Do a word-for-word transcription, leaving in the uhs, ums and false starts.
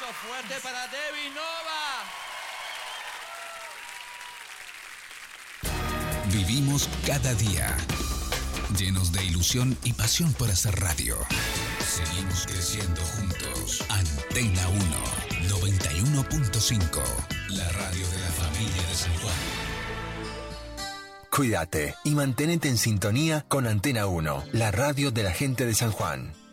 aplauso fuerte para Debbie Nova. Vivimos cada día llenos de ilusión y pasión por hacer radio. Seguimos creciendo juntos. Antena uno, noventa y uno punto cinco. La radio de la familia de San Juan. Cuídate y manténete en sintonía con Antena uno, la radio de la gente de San Juan.